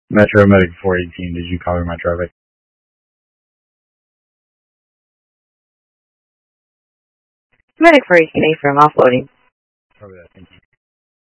Metro Medic 418, did you cover my traffic? Medic 418 from offloading. Probably that, thank you.